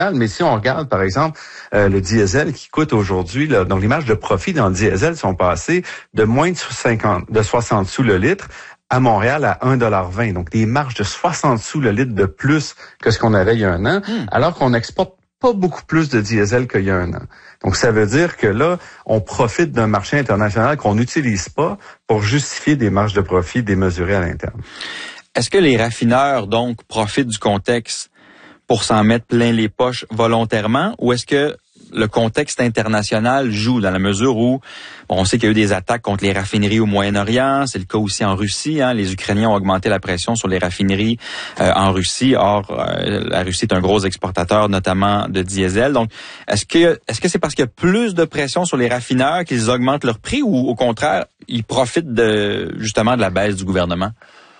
Mais si on regarde, par exemple, le diesel qui coûte aujourd'hui, là, donc les marges de profit dans le diesel sont passées de moins de 60 sous le litre à Montréal à 1,20 $. Donc, des marges de 60 sous le litre de plus que ce qu'on avait il y a un an, alors qu'on exporte pas beaucoup plus de diesel qu'il y a un an. Donc, ça veut dire que là, on profite d'un marché international qu'on n'utilise pas pour justifier des marges de profit démesurées à l'interne. Est-ce que les raffineurs, donc, profitent du contexte pour s'en mettre plein les poches volontairement, ou est-ce que le contexte international joue dans la mesure où on sait qu'il y a eu des attaques contre les raffineries au Moyen-Orient, c'est le cas aussi en Russie, les Ukrainiens ont augmenté la pression sur les raffineries en Russie. Or, la Russie est un gros exportateur notamment de diesel. Donc, est-ce que c'est parce qu'il y a plus de pression sur les raffineurs qu'ils augmentent leur prix, ou au contraire, ils profitent justement de la baisse du gouvernement?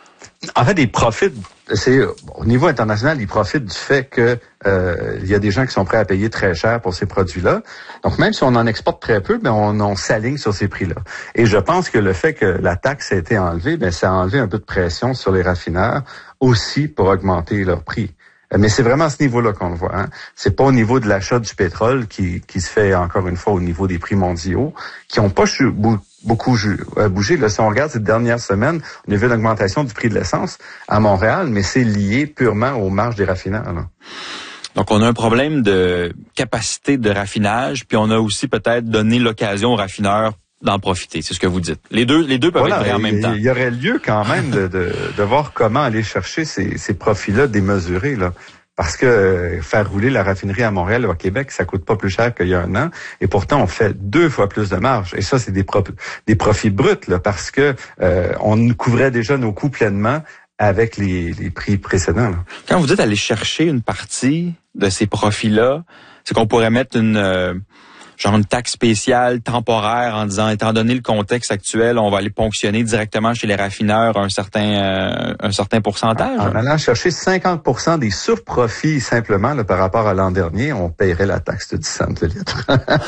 En fait, ils profitent, au niveau international, ils profitent du fait que il y a des gens qui sont prêts à payer très cher pour ces produits-là. Donc, même si on en exporte très peu, on s'aligne sur ces prix-là. Et je pense que le fait que la taxe a été enlevée, ça a enlevé un peu de pression sur les raffineurs aussi pour augmenter leur prix. Mais c'est vraiment à ce niveau-là qu'on le voit. C'est pas au niveau de l'achat du pétrole qui se fait encore une fois au niveau des prix mondiaux, qui n'ont pas beaucoup bougé. Là, si on regarde cette dernière semaine, on a vu une augmentation du prix de l'essence à Montréal, mais c'est lié purement aux marges des raffineurs. Là. Donc, on a un problème de capacité de raffinage, puis on a aussi peut-être donné l'occasion aux raffineurs d'en profiter. C'est ce que vous dites. Les deux peuvent être vrais en même temps. Il y aurait lieu quand même de voir comment aller chercher ces profits-là démesurés, là. Parce que faire rouler la raffinerie à Montréal ou à Québec, ça coûte pas plus cher qu'il y a un an. Et pourtant, on fait 2 fois plus de marge. Et ça, c'est des profits bruts, là, parce que on couvrait déjà nos coûts pleinement avec les prix précédents. Là. Quand vous dites aller chercher une partie de ces profits-là, c'est qu'on pourrait mettre une taxe spéciale temporaire en disant, étant donné le contexte actuel, on va aller ponctionner directement chez les raffineurs un certain pourcentage. En allant chercher 50% des surprofits simplement là, par rapport à l'an dernier, on paierait la taxe de 10 cents le litre.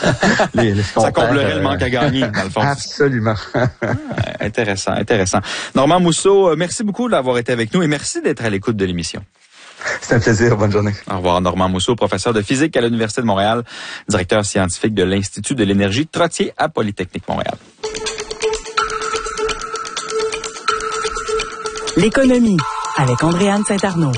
Ça comblerait le manque à gagner, dans le fond. Absolument. Intéressant. Normand Mousseau, merci beaucoup d'avoir été avec nous et merci d'être à l'écoute de l'émission. C'est un plaisir. Bonne journée. Au revoir, Normand Mousseau, professeur de physique à l'Université de Montréal, directeur scientifique de l'Institut de l'énergie Trottier à Polytechnique Montréal. L'économie avec Andréane Saint-Arnaud.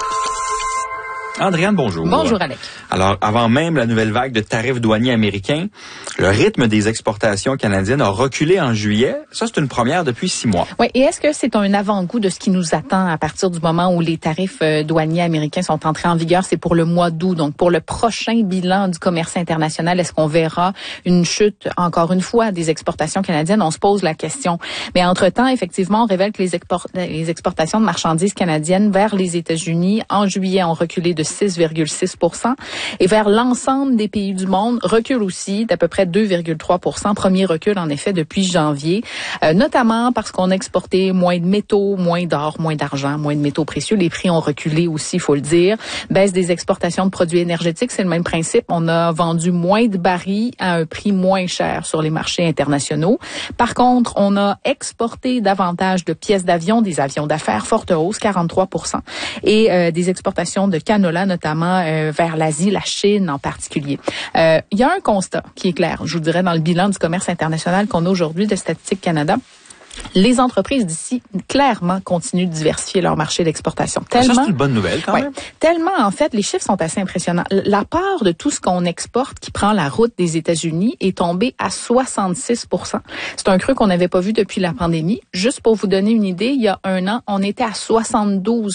Andréane, bonjour. Bonjour, Alex. Alors, avant même la nouvelle vague de tarifs douaniers américains, le rythme des exportations canadiennes a reculé en juillet. Ça, c'est une première depuis 6 mois. Oui, et est-ce que c'est un avant-goût de ce qui nous attend à partir du moment où les tarifs douaniers américains sont entrés en vigueur? C'est pour le mois d'août. Donc, pour le prochain bilan du commerce international, est-ce qu'on verra une chute, encore une fois, des exportations canadiennes? On se pose la question. Mais entre-temps, effectivement, on révèle que les exportations de marchandises canadiennes vers les États-Unis, en juillet, ont reculé de 6,6 % et vers l'ensemble des pays du monde recule aussi d'à peu près 2,3 %. Premier recul, en effet, depuis janvier, notamment parce qu'on exportait moins de métaux, moins d'or, moins d'argent, moins de métaux précieux. Les prix ont reculé aussi, il faut le dire. Baisse des exportations de produits énergétiques, c'est le même principe. On a vendu moins de barils à un prix moins cher sur les marchés internationaux. Par contre, on a exporté davantage de pièces d'avion, des avions d'affaires, forte hausse, 43 %, et des exportations de canola, notamment vers l'Asie, la Chine en particulier. Il y a un constat qui est clair, je vous dirais, dans le bilan du commerce international qu'on a aujourd'hui de Statistique Canada. Les entreprises d'ici, clairement, continuent de diversifier leur marché d'exportation. Tellement, ça, c'est une bonne nouvelle, quand même. Tellement, en fait, les chiffres sont assez impressionnants. La part de tout ce qu'on exporte qui prend la route des États-Unis est tombée à 66 %. C'est un creux qu'on n'avait pas vu depuis la pandémie. Juste pour vous donner une idée, il y a un an, on était à 72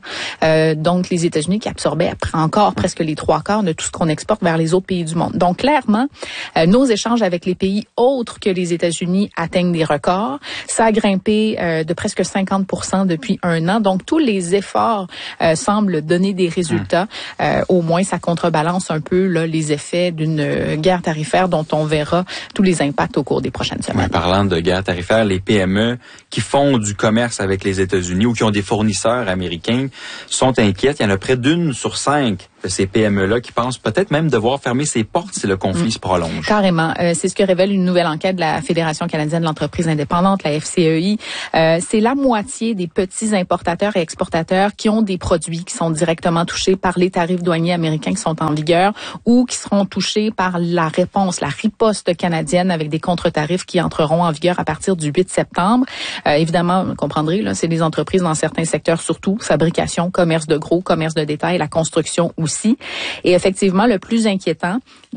%. Donc, les États-Unis qui absorbaient encore presque les 3/4 de tout ce qu'on exporte vers les autres pays du monde. Donc, clairement, nos échanges avec les pays autres que les États-Unis atteignent des records. Ça a grimpé de presque 50 % depuis un an. Donc, tous les efforts semblent donner des résultats. Au moins, ça contrebalance un peu là, les effets d'une guerre tarifaire dont on verra tous les impacts au cours des prochaines semaines. Ouais, parlant de guerre tarifaire, les PME qui font du commerce avec les États-Unis ou qui ont des fournisseurs américains sont inquiètes. Il y en a près d'1 sur 5 de ces PME-là qui pensent peut-être même devoir fermer ses portes si le conflit se prolonge. Carrément. C'est ce que révèle une nouvelle enquête de la Fédération canadienne de l'entreprise indépendante, la FCEI. C'est la moitié des petits importateurs et exportateurs qui ont des produits qui sont directement touchés par les tarifs douaniers américains qui sont en vigueur ou qui seront touchés par la riposte canadienne avec des contre-tarifs qui entreront en vigueur à partir du 8 septembre. Évidemment, vous comprendrez, là, c'est des entreprises dans certains secteurs surtout, fabrication, commerce de gros, commerce de détail, la construction aussi. Et effectivement, le plus inquiétant,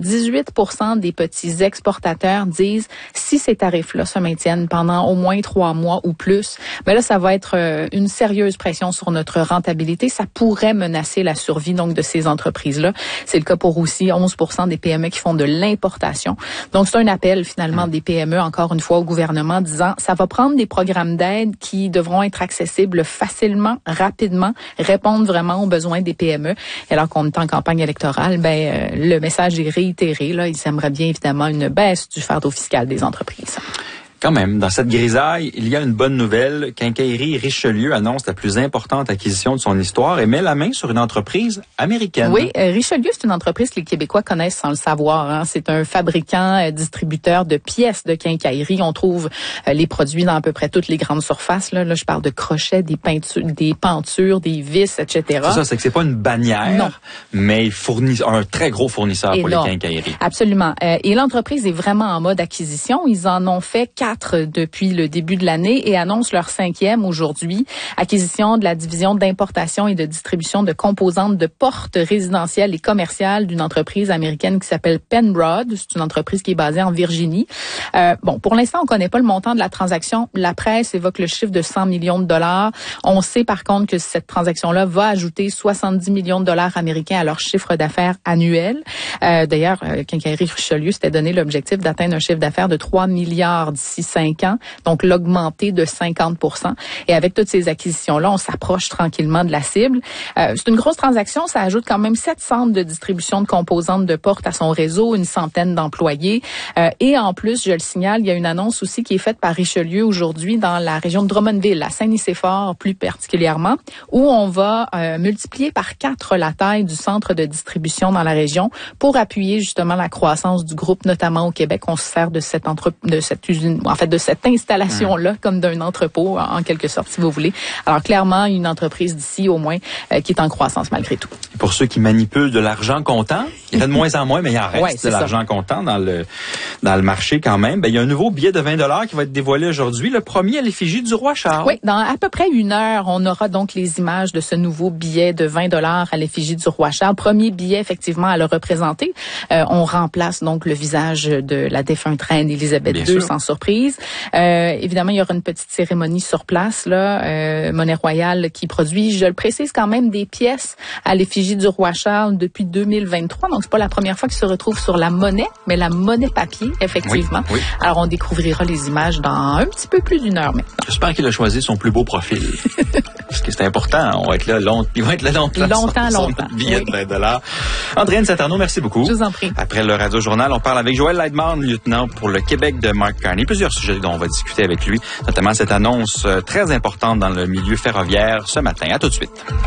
18% des petits exportateurs disent si ces tarifs-là se maintiennent pendant au moins 3 mois ou plus, ben là, ça va être une sérieuse pression sur notre rentabilité. Ça pourrait menacer la survie donc de ces entreprises-là. C'est le cas pour aussi 11% des PME qui font de l'importation. Donc, c'est un appel finalement des PME, encore une fois, au gouvernement disant ça va prendre des programmes d'aide qui devront être accessibles facilement, rapidement, répondre vraiment aux besoins des PME. Et alors qu'on est en campagne électorale, le message est réitéré. Là, ils aimeraient bien évidemment une baisse du fardeau fiscal des entreprises. Quand même, dans cette grisaille, il y a une bonne nouvelle. Quincaillerie Richelieu annonce la plus importante acquisition de son histoire et met la main sur une entreprise américaine. Oui, Richelieu, c'est une entreprise que les Québécois connaissent sans le savoir. Hein. C'est un fabricant, distributeur de pièces de quincaillerie. On trouve les produits dans à peu près toutes les grandes surfaces. Là, je parle de crochets, des pentures, des vis, etc. C'est ça, c'est que c'est pas une bannière, non, mais il fournit un très gros fournisseur pour les quincailleries. Absolument. Et l'entreprise est vraiment en mode acquisition. Ils en ont fait 4 depuis le début de l'année et annoncent leur 5e aujourd'hui. Acquisition de la division d'importation et de distribution de composantes de portes résidentielles et commerciales d'une entreprise américaine qui s'appelle Penrod. C'est une entreprise qui est basée en Virginie. Pour l'instant, on connaît pas le montant de la transaction. La presse évoque le chiffre de 100 millions de dollars. On sait par contre que cette transaction-là va ajouter 70 millions de dollars américains à leur chiffre d'affaires annuel. D'ailleurs, Quincaillerie Richelieu s'était donné l'objectif d'atteindre un chiffre d'affaires de 3 milliards d'ici 5 ans, donc l'augmenter de 50%. Et avec toutes ces acquisitions-là, on s'approche tranquillement de la cible. C'est une grosse transaction, ça ajoute quand même 7 centres de distribution de composantes de portes à son réseau, une centaine d'employés. Et en plus, je le signale, il y a une annonce aussi qui est faite par Richelieu aujourd'hui dans la région de Drummondville, à Saint-Nicéphore plus particulièrement, où on va multiplier par 4 la taille du centre de distribution dans la région pour appuyer justement la croissance du groupe, notamment au Québec. On se sert de cette usine, en fait de cette installation-là comme d'un entrepôt en quelque sorte, si vous voulez. Alors clairement, une entreprise d'ici au moins qui est en croissance malgré tout. Et pour ceux qui manipulent de l'argent comptant, il y en a de moins en moins, mais il en reste de l'argent comptant dans le marché quand même. Il y a un nouveau billet de 20 $ qui va être dévoilé aujourd'hui, le premier à l'effigie du roi Charles. Oui, dans à peu près 1 heure, on aura donc les images de ce nouveau billet de 20 $ à l'effigie du roi Charles. Premier billet effectivement à le représenter. On remplace donc le visage de la défunte reine Élisabeth II, sans surprise. Évidemment, il y aura une petite cérémonie sur place, là, Monnaie Royale qui produit, je le précise quand même, des pièces à l'effigie du roi Charles depuis 2023. Donc, c'est pas la première fois qu'il se retrouve sur la monnaie, mais la monnaie papier, effectivement. Oui. Alors, on découvrira les images dans un petit peu plus d'1 heure maintenant. J'espère qu'il a choisi son plus beau profil. Parce que c'est important. On va être là il va être là longtemps. Longtemps. Billet de 20 $. Andréane Saint-Arnaud, merci beaucoup. Je vous en prie. Après le Radio Journal, on parle avec Joël Lightman, lieutenant pour le Québec de Mark Carney. Plusieurs sujets dont on va discuter avec lui, notamment cette annonce très importante dans le milieu ferroviaire ce matin. À tout de suite.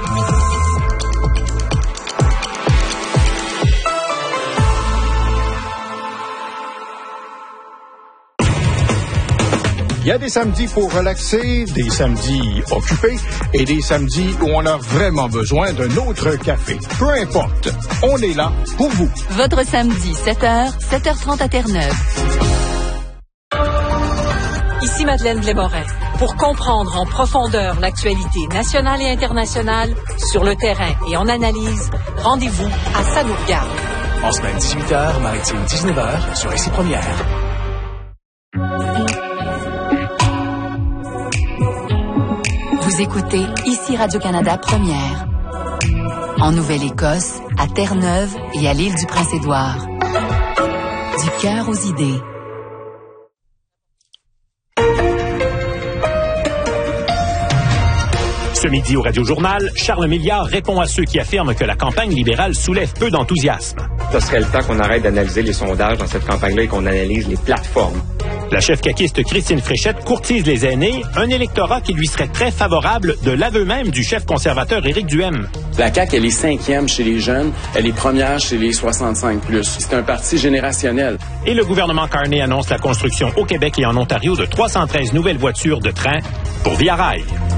Il y a des samedis pour relaxer, des samedis occupés et des samedis où on a vraiment besoin d'un autre café. Peu importe, on est là pour vous. Votre samedi, 7h, 7h30 à Terre-Neuve. Ici Madeleine Blais-Morin. Pour comprendre en profondeur l'actualité nationale et internationale, sur le terrain et en analyse, rendez-vous à Ça nous regarde. En semaine 18h, maritime 19h, sur Ici Première. Vous écoutez Ici Radio-Canada Première. En Nouvelle-Écosse, à Terre-Neuve et à l'île du Prince-Édouard. Du cœur aux idées. Ce midi au Radio Journal, Charles Milliard répond à ceux qui affirment que la campagne libérale soulève peu d'enthousiasme. Ce serait le temps qu'on arrête d'analyser les sondages dans cette campagne-là et qu'on analyse les plateformes. La chef caquiste Christine Fréchette courtise les aînés, un électorat qui lui serait très favorable de l'aveu même du chef conservateur Éric Duhaime. La CAQ, elle est 5e chez les jeunes, elle est première chez les 65+. C'est un parti générationnel. Et le gouvernement Carney annonce la construction au Québec et en Ontario de 313 nouvelles voitures de train pour Via Rail.